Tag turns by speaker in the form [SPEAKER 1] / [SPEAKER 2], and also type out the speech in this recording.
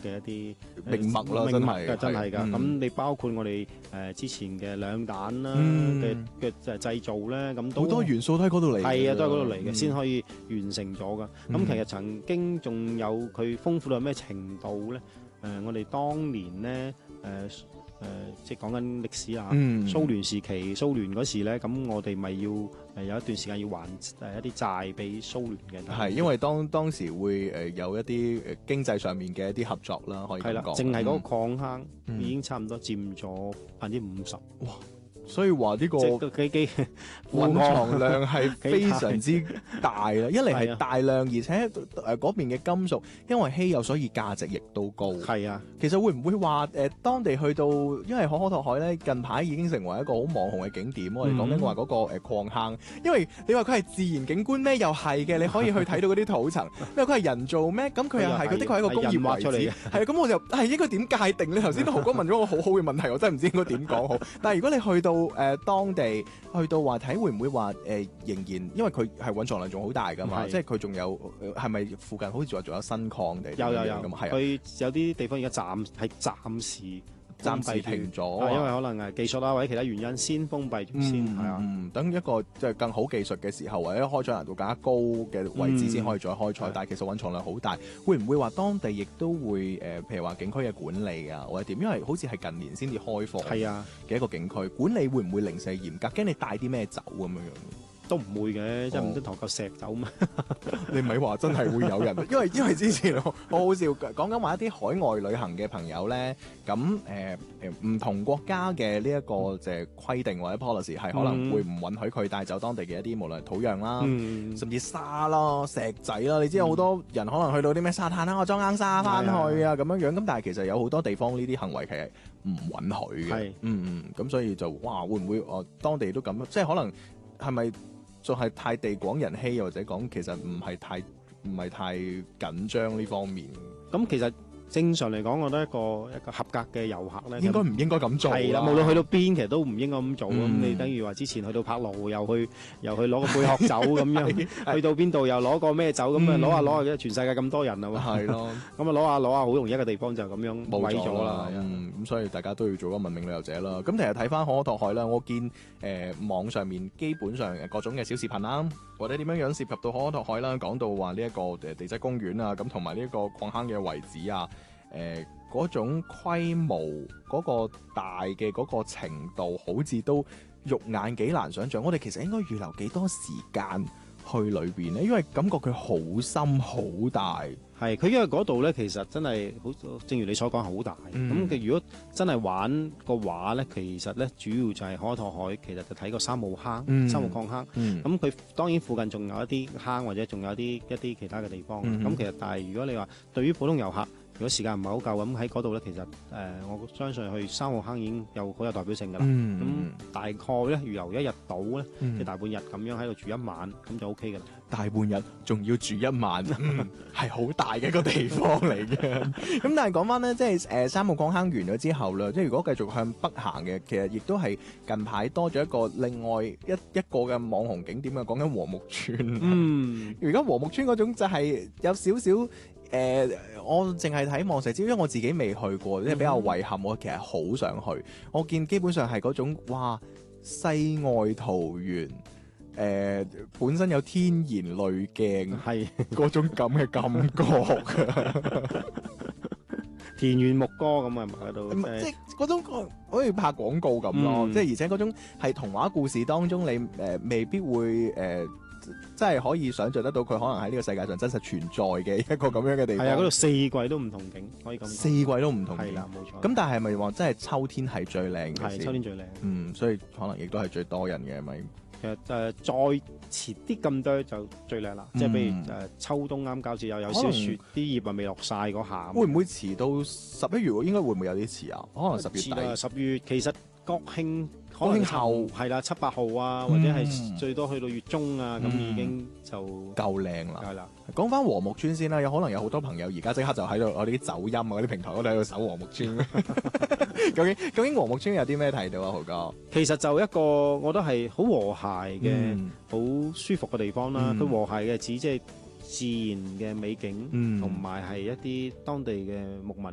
[SPEAKER 1] 嘅一啲
[SPEAKER 2] 名物啦，
[SPEAKER 1] 名物
[SPEAKER 2] 真係
[SPEAKER 1] 㗎，真係㗎。咁你包括我哋之前嘅兩蛋啦嘅製造咧，咁都
[SPEAKER 2] 好多元素都喺嗰度嚟，
[SPEAKER 1] 係啊，都係嗰度嚟嘅，先可以完成咗㗎。咁其實曾經仲有佢豐富到咩程度咧？我哋當年咧即係講緊歷史啊，蘇聯時期，蘇聯嗰時咧，咁我哋咪要有一段時間要還一啲債俾蘇聯嘅。
[SPEAKER 2] 係因為當時會有一啲經濟上面嘅一啲合作啦，可以咁講。
[SPEAKER 1] 係啦，淨係嗰個礦坑已經差唔多佔咗50%。哇！
[SPEAKER 2] 所以話呢個
[SPEAKER 1] 幾
[SPEAKER 2] 蘊藏量係非常之大啦，一嚟係大量，而且嗰邊嘅金屬因為稀有，所以價值亦都高。
[SPEAKER 1] 係啊，
[SPEAKER 2] 其實會唔會話當地去到，因為可可托海咧近排已經成為一個好網紅嘅景點。我哋講緊話嗰個礦坑，因為你話佢係自然景觀咩？又係嘅，你可以去睇到嗰啲土層。你話佢係人造咩？咁佢又係，佢的確係一個工業遺址。係啊，咁我就係應該點界定？你頭先豪哥問咗個好好嘅問題，我真係唔知應該點講好。但係如果你去到當地去到話睇會唔會話仍然，因為佢係蘊藏量仲好大噶嘛，即係佢仲有係咪附近好似話仲有新礦地？有咁係啊，
[SPEAKER 1] 佢有啲地方而家暫時
[SPEAKER 2] 停咗，
[SPEAKER 1] 因為可能技術啦或者其他原因先封閉咗先，係啊。
[SPEAKER 2] 等一個即係更好技術嘅時候，或者開採難度更加高嘅位置先可以再開採。但係其實蘊藏量好大，會唔會話當地亦都會譬如話景區嘅管理啊，或者點？因為好似係近年先至開放嘅一個景區，管理會唔會零舍嚴格？驚你帶啲咩走咁樣樣？
[SPEAKER 1] 都唔會嘅，即係唔通投嚿石走嘛？
[SPEAKER 2] 你咪話真係會有人，因為之前好好笑講緊話一啲海外旅行嘅朋友咧，咁唔同國家嘅呢一個就係規定或者 policy 係可能會唔允許佢帶走當地嘅一啲無論土壤啦，甚至沙啦、石仔啦。你知有好多人可能去到啲咩沙灘啦，我裝罌沙翻去啊咁樣樣。咁但係其實有好多地方呢啲行為其實唔允許嘅。咁所以就哇會唔會當地都咁？即係可能係咪？仲係太地廣人稀，或者講其實唔係太緊張呢方面。咁
[SPEAKER 1] 其實正常嚟講，我覺得一個合格嘅遊客咧，
[SPEAKER 2] 應該唔應該咁做？
[SPEAKER 1] 係啦，無論去到邊，其實都唔應該咁做。咁你等於話之前去到柏勞，又去攞個貝殼酒咁樣，去到邊度又攞個咩酒咁啊？攞下全世界咁多人啊嘛，係咯。咁啊攞下，好容易一個地方就咁樣冇咗啦。
[SPEAKER 2] 咁所以大家都要做個文明旅遊者啦。咁其實睇翻可可托海啦，我見網上面基本上各種嘅小視頻啦，或者點樣涉及到可可托海啦，講到話呢一個地質公園啊，咁同埋呢一個礦坑嘅遺址啊。嗰種規模嗰個大嘅嗰個程度，好似都肉眼幾難想像。我哋其實應該預留幾多時間去裏邊咧？因為感覺佢好深好大。
[SPEAKER 1] 係佢因為嗰度咧，其實真係好，正如你所講好大。咁如果真係玩個話咧，其實咧主要就係可可托海，其實就睇個三號坑、三號礦坑。咁佢當然附近仲有一啲坑，或者仲有一啲其他嘅地方。咁其實但係如果你話對於普通遊客，如果時間唔係好夠咁喺嗰度咧，其實我相信去三號坑已經好有代表性㗎啦。咁大概咧預留一日到咧，即係大半日咁樣喺度住一晚，咁就 OK 㗎啦。
[SPEAKER 2] 大半日仲要住一晚，係好大嘅一個地方嚟嘅。咁但係講翻咧，即係三號礦坑完咗之後啦，即係如果繼續向北行嘅，其實亦都係近排多咗一個另外一個嘅網紅景點啊，講緊禾木村。而家禾木村嗰種就係有少少。我淨係睇望石礁，因為我自己未去過，即係比較遺憾。我其實好想去。我見基本上係嗰種哇，世外桃源，本身有天然濾鏡，係嗰種咁嘅感覺。
[SPEAKER 1] 田園牧歌咁啊，喺度
[SPEAKER 2] 即係嗰種好似拍廣告咁咯。即係而且嗰種係童話故事當中，你未必會真係可以想像得到佢可能喺呢個世界上真實存在嘅一個咁樣嘅地方。係啊，嗰度四季都唔同景，可以咁講。四季都唔同景，係啦，冇錯。咁但係咪話真係秋天係最靚嘅？係秋天最靚。所以可能亦都係最多人嘅咪。其實再遲啲咁多就最靚啦。即係譬如秋冬啱交接又有少雪，啲葉啊未落晒嗰下。會唔會遲到11月？應該會唔會有啲遲啊？可能10月底。10月其實國慶。可能後係啦，7、8號啊，或者係最多去到月中啊，咁已經就夠靚啦。係啦，講翻禾木村先啦，有可能有好多朋友而家即刻就喺度我哋啲走音啊，嗰啲平台嗰度喺度搜禾木村。究竟禾木村有啲咩睇到啊，豪哥？其實就一個我覺得係好和諧嘅、好舒服嘅地方啦。佢和諧嘅指即係自然嘅美景，同埋係一啲當地嘅牧民